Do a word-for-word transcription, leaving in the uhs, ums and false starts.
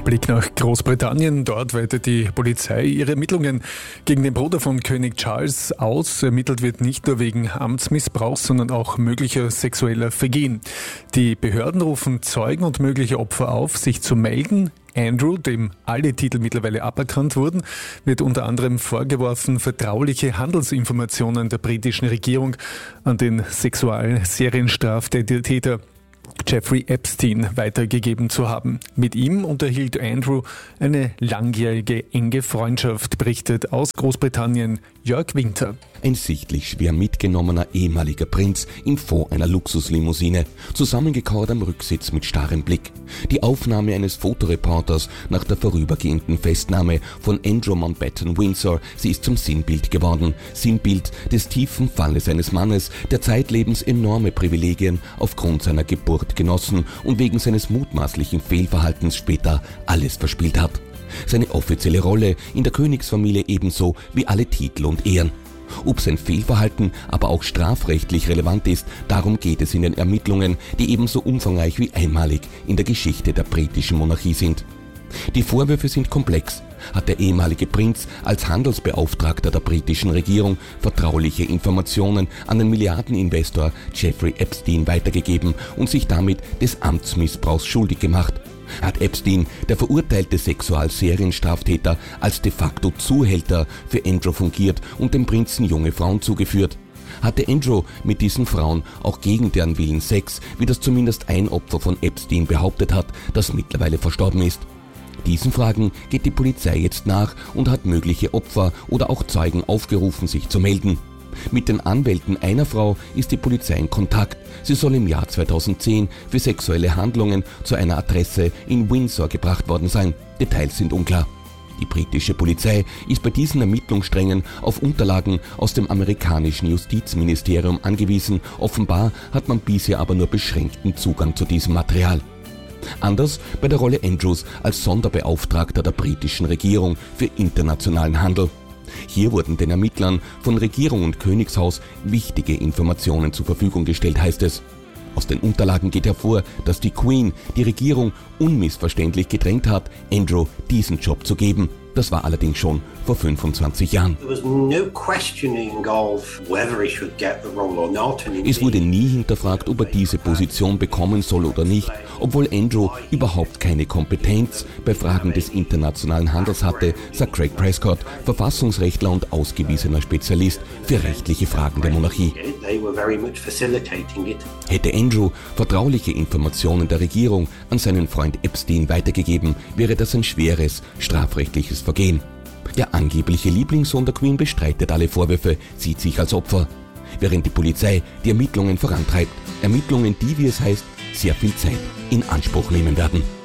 Blick nach Großbritannien. Dort weitet die Polizei ihre Ermittlungen gegen den Bruder von König Charles aus. Ermittelt wird nicht nur wegen Amtsmissbrauchs, sondern auch möglicher sexueller Vergehen. Die Behörden rufen Zeugen und mögliche Opfer auf, sich zu melden. Andrew, dem alle Titel mittlerweile aberkannt wurden, wird unter anderem vorgeworfen, vertrauliche Handelsinformationen der britischen Regierung an den Sexualserienstraftäter Jeffrey Epstein weitergegeben zu haben. Mit ihm unterhielt Andrew eine langjährige enge Freundschaft, berichtet aus Großbritannien Jörg Winter. Ein sichtlich schwer mitgenommener ehemaliger Prinz im Fond einer Luxuslimousine, zusammengekauert am Rücksitz mit starrem Blick. Die Aufnahme eines Fotoreporters nach der vorübergehenden Festnahme von Andrew Mountbatten Windsor, sie ist zum Sinnbild geworden. Sinnbild des tiefen Falles eines Mannes, der zeitlebens enorme Privilegien aufgrund seiner Geburt genossen und wegen seines mutmaßlichen Fehlverhaltens später alles verspielt hat. Seine offizielle Rolle in der Königsfamilie ebenso wie alle Titel und Ehren. Ob sein Fehlverhalten aber auch strafrechtlich relevant ist, darum geht es in den Ermittlungen, die ebenso umfangreich wie einmalig in der Geschichte der britischen Monarchie sind. Die Vorwürfe sind komplex. Hat der ehemalige Prinz als Handelsbeauftragter der britischen Regierung vertrauliche Informationen an den Milliardeninvestor Jeffrey Epstein weitergegeben und sich damit des Amtsmissbrauchs schuldig gemacht? Hat Epstein, der verurteilte Sexualserienstraftäter, als de facto Zuhälter für Andrew fungiert und dem Prinzen junge Frauen zugeführt? Hatte Andrew mit diesen Frauen auch gegen deren Willen Sex, wie das zumindest ein Opfer von Epstein behauptet hat, das mittlerweile verstorben ist? Diesen Fragen geht die Polizei jetzt nach und hat mögliche Opfer oder auch Zeugen aufgerufen, sich zu melden. Mit den Anwälten einer Frau ist die Polizei in Kontakt. Sie soll im Jahr zweitausendzehn für sexuelle Handlungen zu einer Adresse in Windsor gebracht worden sein. Details sind unklar. Die britische Polizei ist bei diesen Ermittlungssträngen auf Unterlagen aus dem amerikanischen Justizministerium angewiesen. Offenbar hat man bisher aber nur beschränkten Zugang zu diesem Material. Anders bei der Rolle Andrews als Sonderbeauftragter der britischen Regierung für internationalen Handel. Hier wurden den Ermittlern von Regierung und Königshaus wichtige Informationen zur Verfügung gestellt, heißt es. Aus den Unterlagen geht hervor, dass die Queen die Regierung unmissverständlich gedrängt hat, Andrew diesen Job zu geben. Das war allerdings schon vor fünfundzwanzig Jahren. Es wurde nie hinterfragt, ob er diese Position bekommen soll oder nicht, obwohl Andrew überhaupt keine Kompetenz bei Fragen des internationalen Handels hatte, sagt Craig Prescott, Verfassungsrechtler und ausgewiesener Spezialist für rechtliche Fragen der Monarchie. Hätte Andrew vertrauliche Informationen der Regierung an seinen Freund Epstein weitergegeben, wäre das ein schweres strafrechtliches Vergehen. Der angebliche Lieblingssohn der Queen bestreitet alle Vorwürfe, sieht sich als Opfer, während die Polizei die Ermittlungen vorantreibt. Ermittlungen, die, wie es heißt, sehr viel Zeit in Anspruch nehmen werden.